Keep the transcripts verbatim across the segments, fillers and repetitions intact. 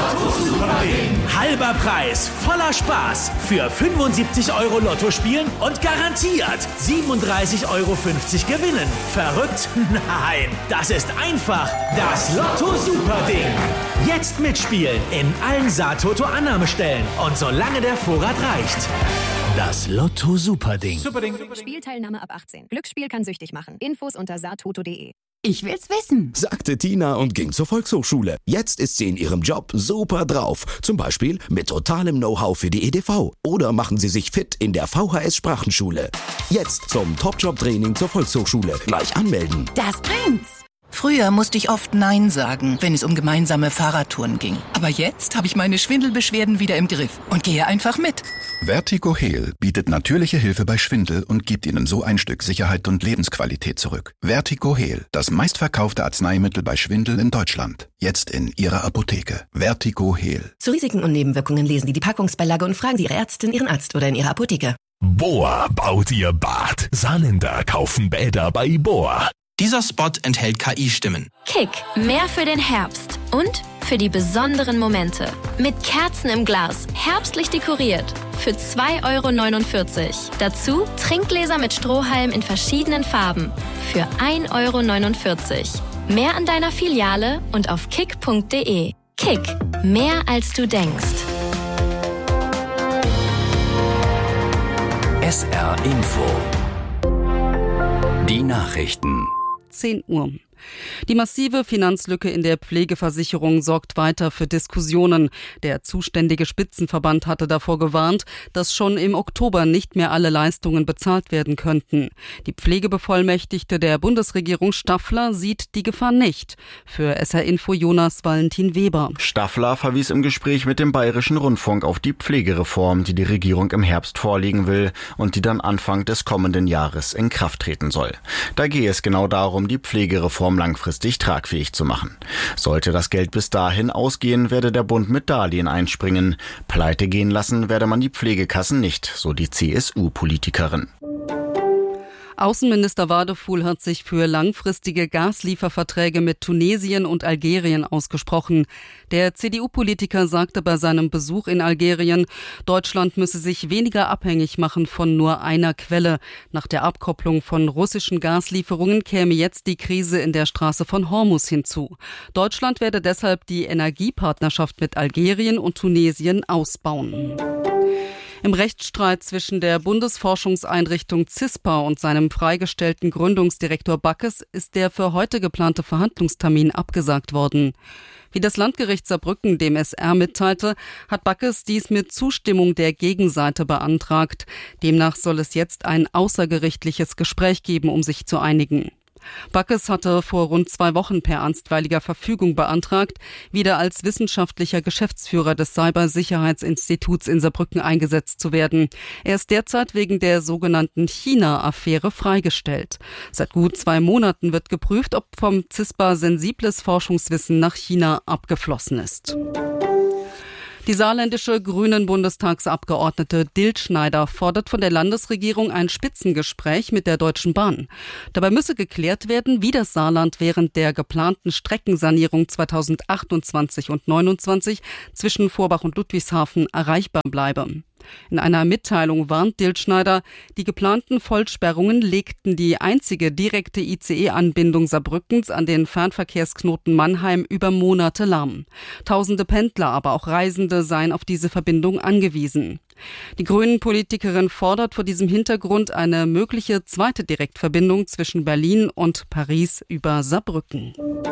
Lotto Superding. Halber Preis, voller Spaß. Für fünfundsiebzig Euro Lotto spielen und garantiert siebenunddreißig Euro fünfzig gewinnen. Verrückt? Nein, das ist einfach das Lotto Superding. Jetzt mitspielen in allen Saatoto-Annahmestellen und solange der Vorrat reicht. Das Lotto Superding. Superding. Spielteilnahme ab achtzehn. Glücksspiel kann süchtig machen. Infos unter saatoto punkt de. Ich will's wissen, sagte Tina und ging zur Volkshochschule. Jetzt ist sie in ihrem Job super drauf. Zum Beispiel mit totalem Know-how für die E D V. Oder machen Sie sich fit in der V H S-Sprachenschule. Jetzt zum Top-Job-Training zur Volkshochschule. Gleich anmelden. das bringt's. Früher musste ich oft Nein sagen, wenn es um gemeinsame Fahrradtouren ging. Aber jetzt habe ich meine Schwindelbeschwerden wieder im Griff und gehe einfach mit. Vertigo Heal bietet natürliche Hilfe bei Schwindel und gibt Ihnen so ein Stück Sicherheit und Lebensqualität zurück. Vertigo Heal, das meistverkaufte Arzneimittel bei Schwindel in Deutschland. Jetzt in Ihrer Apotheke. Vertigo Heal. Zu Risiken und Nebenwirkungen lesen Sie die Packungsbeilage und fragen Sie Ihre Ärztin, Ihren Arzt oder in Ihrer Apotheke. Bohr baut Ihr Bad. Saarländer kaufen Bäder bei Bohr. Dieser Spot enthält K I-Stimmen. Kick, mehr für den Herbst und für die besonderen Momente. Mit Kerzen im Glas, herbstlich dekoriert. Für zwei Euro neunundvierzig. Dazu Trinkgläser mit Strohhalm in verschiedenen Farben. Für ein Euro neunundvierzig. Mehr an deiner Filiale und auf kick punkt de. Kick, mehr als du denkst. S R Info. Die Nachrichten. zehn Uhr. Die massive Finanzlücke in der Pflegeversicherung sorgt weiter für Diskussionen. Der zuständige Spitzenverband hatte davor gewarnt, dass schon im Oktober nicht mehr alle Leistungen bezahlt werden könnten. Die Pflegebevollmächtigte der Bundesregierung Staffler sieht die Gefahr nicht. Für S R Info Jonas Valentin Weber. Staffler verwies im Gespräch mit dem Bayerischen Rundfunk auf die Pflegereform, die die Regierung im Herbst vorlegen will und die dann Anfang des kommenden Jahres in Kraft treten soll. Da gehe es genau darum, die Pflegereform langfristig tragfähig zu machen. Sollte das Geld bis dahin ausgehen, werde der Bund mit Darlehen einspringen. Pleite gehen lassen werde man die Pflegekassen nicht, so die C S U-Politikerin. Außenminister Wadefuhl hat sich für langfristige Gaslieferverträge mit Tunesien und Algerien ausgesprochen. Der C D U-Politiker sagte bei seinem Besuch in Algerien, Deutschland müsse sich weniger abhängig machen von nur einer Quelle. Nach der Abkopplung von russischen Gaslieferungen käme jetzt die Krise in der Straße von Hormuz hinzu. Deutschland werde deshalb die Energiepartnerschaft mit Algerien und Tunesien ausbauen. Im Rechtsstreit zwischen der Bundesforschungseinrichtung CISPA und seinem freigestellten Gründungsdirektor Backes ist der für heute geplante Verhandlungstermin abgesagt worden. Wie das Landgericht Saarbrücken dem S R mitteilte, hat Backes dies mit Zustimmung der Gegenseite beantragt. Demnach soll es jetzt ein außergerichtliches Gespräch geben, um sich zu einigen. Backes hatte vor rund zwei Wochen per einstweiliger Verfügung beantragt, wieder als wissenschaftlicher Geschäftsführer des Cybersicherheitsinstituts in Saarbrücken eingesetzt zu werden. Er ist derzeit wegen der sogenannten China-Affäre freigestellt. Seit gut zwei Monaten wird geprüft, ob vom CISPA sensibles Forschungswissen nach China abgeflossen ist. Die saarländische Grünen-Bundestagsabgeordnete Diltschneider fordert von der Landesregierung ein Spitzengespräch mit der Deutschen Bahn. Dabei müsse geklärt werden, wie das Saarland während der geplanten Streckensanierung zweitausendachtundzwanzig und neunundzwanzig zwischen Vorbach und Ludwigshafen erreichbar bleibe. In einer Mitteilung warnt Diltschneider, die geplanten Vollsperrungen legten die einzige direkte I C E-Anbindung Saarbrückens an den Fernverkehrsknoten Mannheim über Monate lahm. Tausende Pendler, aber auch Reisende seien auf diese Verbindung angewiesen. Die Grünen-Politikerin fordert vor diesem Hintergrund eine mögliche zweite Direktverbindung zwischen Berlin und Paris über Saarbrücken.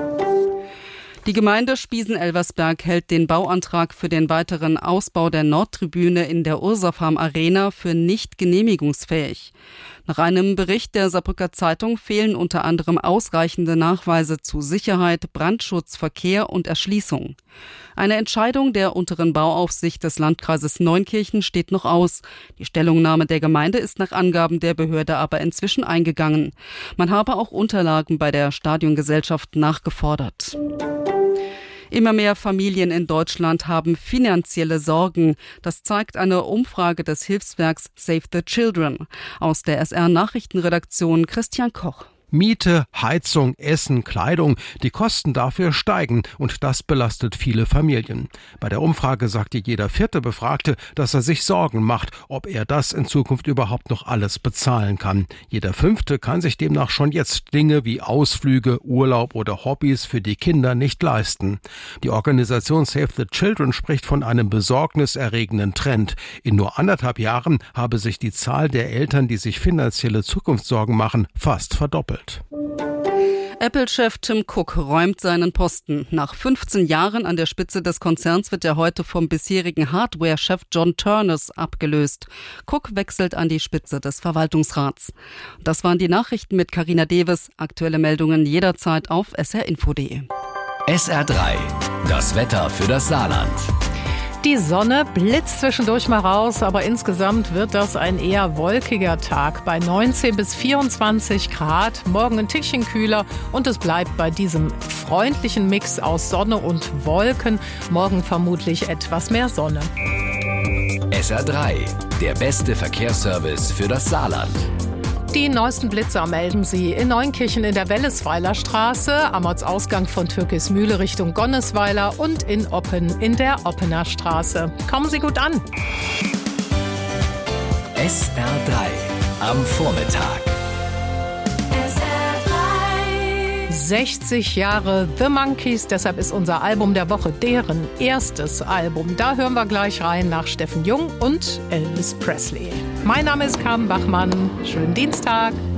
Die Gemeinde Spiesen-Elversberg hält den Bauantrag für den weiteren Ausbau der Nordtribüne in der Ursafarm Arena für nicht genehmigungsfähig. Nach einem Bericht der Saarbrücker Zeitung fehlen unter anderem ausreichende Nachweise zu Sicherheit, Brandschutz, Verkehr und Erschließung. Eine Entscheidung der unteren Bauaufsicht des Landkreises Neunkirchen steht noch aus. Die Stellungnahme der Gemeinde ist nach Angaben der Behörde aber inzwischen eingegangen. Man habe auch Unterlagen bei der Stadiongesellschaft nachgefordert. Immer mehr Familien in Deutschland haben finanzielle Sorgen. Das zeigt eine Umfrage des Hilfswerks Save the Children. Aus der S R-Nachrichtenredaktion Christian Koch. Miete, Heizung, Essen, Kleidung, die Kosten dafür steigen und das belastet viele Familien. Bei der Umfrage sagte jeder vierte Befragte, dass er sich Sorgen macht, ob er das in Zukunft überhaupt noch alles bezahlen kann. Jeder fünfte kann sich demnach schon jetzt Dinge wie Ausflüge, Urlaub oder Hobbys für die Kinder nicht leisten. Die Organisation Save the Children spricht von einem besorgniserregenden Trend. In nur anderthalb Jahren habe sich die Zahl der Eltern, die sich finanzielle Zukunftssorgen machen, fast verdoppelt. Apple-Chef Tim Cook räumt seinen Posten. Nach fünfzehn Jahren an der Spitze des Konzerns wird er heute vom bisherigen Hardware-Chef John Ternus abgelöst. Cook wechselt an die Spitze des Verwaltungsrats. Das waren die Nachrichten mit Carina Deves. Aktuelle Meldungen jederzeit auf s r info punkt d e. S R drei. Das Wetter für das Saarland. Die Sonne blitzt zwischendurch mal raus, aber insgesamt wird das ein eher wolkiger Tag bei neunzehn bis vierundzwanzig Grad. Morgen ein Tickchen kühler und es bleibt bei diesem freundlichen Mix aus Sonne und Wolken. Morgen vermutlich etwas mehr Sonne. S R drei, der beste Verkehrsservice für das Saarland. Die neuesten Blitzer melden Sie in Neunkirchen in der Wellesweiler Straße, am Ortsausgang von Türkismühle Richtung Gonnesweiler und in Oppen in der Oppener Straße. Kommen Sie gut an. S R drei am Vormittag. sechzig Jahre The Monkees, deshalb ist unser Album der Woche deren erstes Album. Da hören wir gleich rein nach Steffen Jung und Elvis Presley. Mein Name ist Carmen Bachmann. Schönen Dienstag.